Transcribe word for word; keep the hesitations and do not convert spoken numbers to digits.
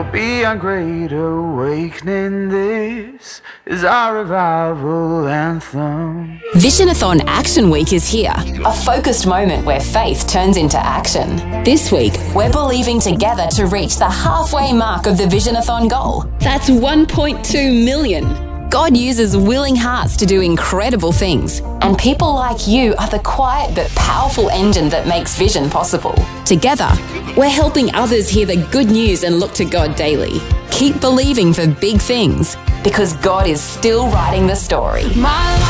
be our great awakening. This is our revival anthem. Visionathon Action Week is here, a focused moment where faith turns into action. This week, we're believing together to reach the halfway mark of the Visionathon goal. That's one point two million. God uses willing hearts to do incredible things, and people like you are the quiet but powerful engine that makes vision possible. Together, we're helping others hear the good news and look to God daily. Keep believing for big things, because God is still writing the story. My